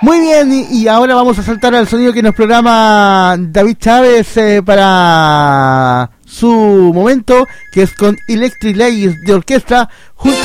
Muy bien, y ahora vamos a saltar al sonido que nos programa David Chávez para su momento, que es con Electric Light de orquesta junto